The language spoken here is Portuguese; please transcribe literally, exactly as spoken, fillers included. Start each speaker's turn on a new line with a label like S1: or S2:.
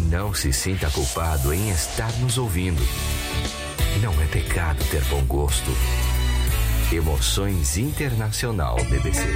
S1: Não se sinta culpado em estar nos ouvindo. Não é pecado ter bom gosto. Emoções Internacional B B C.